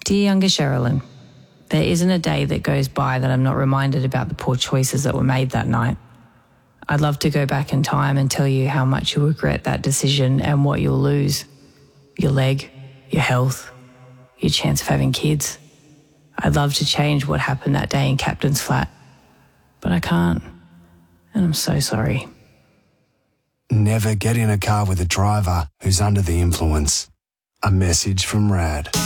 Dear younger Sherilyn, there isn't a day that goes by that I'm not reminded about the poor choices that were made that night. I'd love to go back in time and tell you how much you'll regret that decision and what you'll lose. Your leg, your health, your chance of having kids. I'd love to change what happened that day in Captain's Flat, but I can't, and I'm so sorry. Never get in a car with a driver who's under the influence. A message from Rad.